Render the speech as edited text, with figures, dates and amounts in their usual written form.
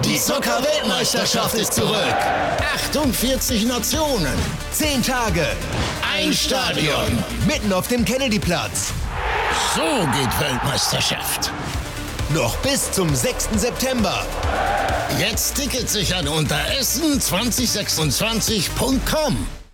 Die Zucker-Weltmeisterschaft ist zurück. 48 Nationen. 10 Tage. Ein Stadion. Mitten auf dem Kennedyplatz. So geht Weltmeisterschaft. Noch bis zum 6. September. Jetzt Tickets sichern unter essen2026.com.